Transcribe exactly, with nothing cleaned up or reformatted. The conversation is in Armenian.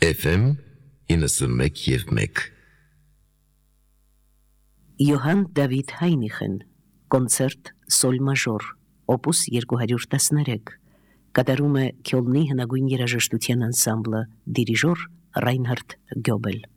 Էֆ Էմ իննսունմեկ և մեկ Յոհան Դավիթ Հայնիխեն կոնցերտ սոլ մաժոր օպուս երկու հարյուր տասներեք կատարում է Քյոլնի հնագույն երաժշտության անսամբլը դիրիժոր Ռայնհարդ Գյոբել